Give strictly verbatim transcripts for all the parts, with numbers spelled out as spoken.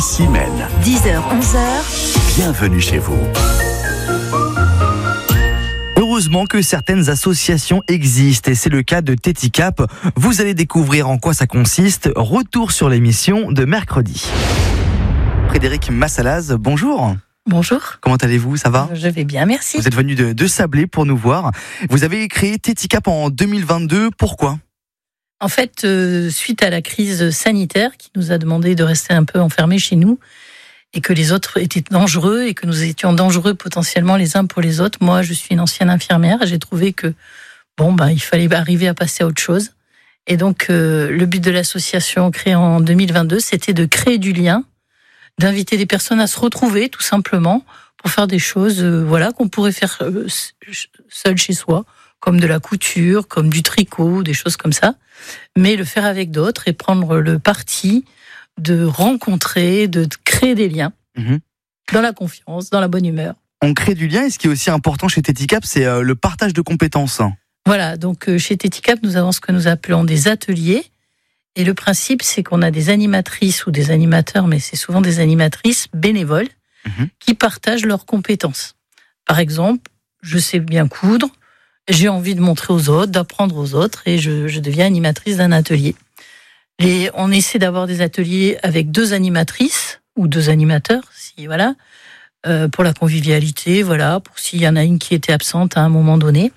Simène. dix heures, onze heures. Bienvenue chez vous. Heureusement que certaines associations existent et c'est le cas de Tetikap. Vous allez découvrir en quoi ça consiste. Retour sur l'émission de mercredi. Frédéric Massalaz, bonjour. Bonjour. Comment allez-vous? Ça va? Je vais bien, merci. Vous êtes venu de, de Sablé pour nous voir. Vous avez créé Tetikap en deux mille vingt-deux. Pourquoi? En fait, euh, suite à la crise sanitaire qui nous a demandé de rester un peu enfermés chez nous et que les autres étaient dangereux et que nous étions dangereux potentiellement les uns pour les autres, moi, je suis une ancienne infirmière. J'ai trouvé que bon, ben, il fallait arriver à passer à autre chose. Et donc, euh, le but de l'association créée en deux mille vingt-deux, c'était de créer du lien, d'inviter des personnes à se retrouver, tout simplement, pour faire des choses, euh, voilà, qu'on pourrait faire euh, seul chez soi, comme de la couture, comme du tricot, des choses comme ça, mais le faire avec d'autres et prendre le parti de rencontrer, de créer des liens, mmh. dans la confiance, dans la bonne humeur. On crée du lien et ce qui est aussi important chez Tetikap, c'est euh, le partage de compétences. Voilà, donc euh, chez Tetikap, nous avons ce que nous appelons des ateliers. Et le principe, c'est qu'on a des animatrices ou des animateurs, mais c'est souvent des animatrices bénévoles mmh. qui partagent leurs compétences. Par exemple, je sais bien coudre, j'ai envie de montrer aux autres, d'apprendre aux autres, et je, je deviens animatrice d'un atelier. Et on essaie d'avoir des ateliers avec deux animatrices ou deux animateurs, si voilà, euh, pour la convivialité, voilà, pour s'il y en a une qui était absente à un moment donné.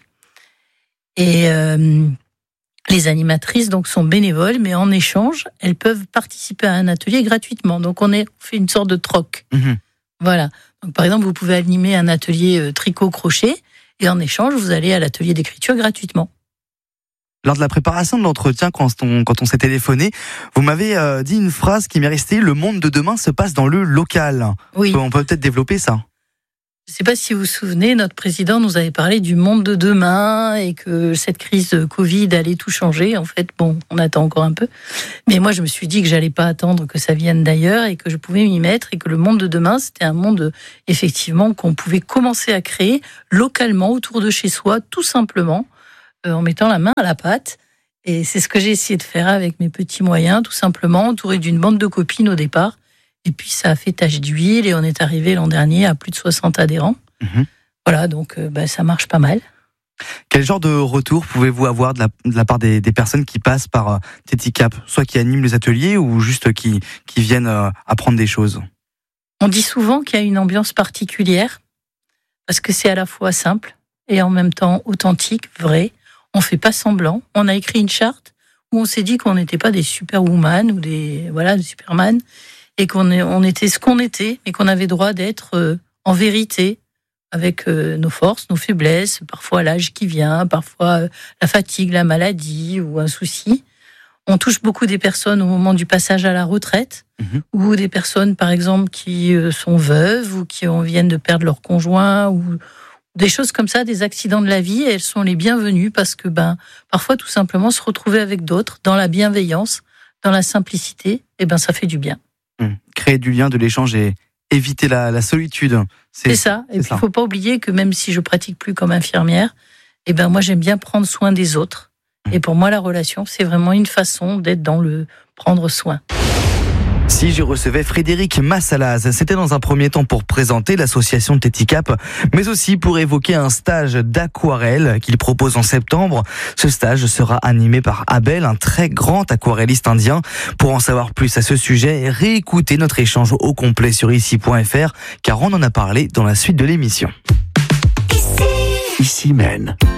Et euh, les animatrices donc sont bénévoles, mais en échange, elles peuvent participer à un atelier gratuitement. Donc on, est, on fait une sorte de troc. Mmh. Voilà. Donc par exemple, vous pouvez animer un atelier euh, tricot-crochet. Et en échange, vous allez à l'atelier d'écriture gratuitement. Lors de la préparation de l'entretien, quand on, quand on s'est téléphoné, vous m'avez euh, dit une phrase qui m'est restée: le monde de demain se passe dans le local. Oui. On peut peut-être développer ça. Je ne sais pas si vous vous souvenez, notre président nous avait parlé du monde de demain et que cette crise de Covid allait tout changer. En fait, bon, on attend encore un peu. Mais moi, je me suis dit que j'allais pas attendre que ça vienne d'ailleurs et que je pouvais m'y mettre et que le monde de demain, c'était un monde, effectivement, qu'on pouvait commencer à créer localement, autour de chez soi, tout simplement, euh, en mettant la main à la pâte. Et c'est ce que j'ai essayé de faire avec mes petits moyens, tout simplement, entouré d'une bande de copines au départ. Et puis, ça a fait tache d'huile et on est arrivé l'an dernier à plus de soixante adhérents. Mmh. Voilà, donc euh, bah, ça marche pas mal. Quel genre de retour pouvez-vous avoir de la, de la part des, des personnes qui passent par euh, Tetikap, soit qui animent les ateliers ou juste qui, qui viennent euh, apprendre des choses? On dit souvent qu'il y a une ambiance particulière parce que c'est à la fois simple et en même temps authentique, vrai. On fait pas semblant. On a écrit une charte où on s'est dit qu'on n'était pas des superwoman ou des, voilà, des superman, et qu'on est, on était ce qu'on était, mais qu'on avait droit d'être euh, en vérité, avec euh, nos forces, nos faiblesses, parfois l'âge qui vient, parfois euh, la fatigue, la maladie ou un souci. On touche beaucoup des personnes au moment du passage à la retraite, mmh. ou des personnes, par exemple, qui euh, sont veuves ou qui ont, viennent de perdre leur conjoint, ou des choses comme ça, des accidents de la vie, et elles sont les bienvenues parce que ben, parfois, tout simplement, se retrouver avec d'autres, dans la bienveillance, dans la simplicité, et ben, ça fait du bien. Mmh. Créer du lien, de l'échange et éviter la, la solitude. C'est, c'est ça. Et c'est puis, il ne faut pas oublier que même si je pratique plus comme infirmière, eh ben, moi, j'aime bien prendre soin des autres. Mmh. Et pour moi, la relation, c'est vraiment une façon d'être dans le prendre soin. Si je recevais Frédéric Massalaz, c'était dans un premier temps pour présenter l'association Tetikap, mais aussi pour évoquer un stage d'aquarelle qu'il propose en septembre. Ce stage sera animé par Abel, un très grand aquarelliste indien. Pour en savoir plus à ce sujet, réécoutez notre échange au complet sur ici point f r, car on en a parlé dans la suite de l'émission. Ici Mène.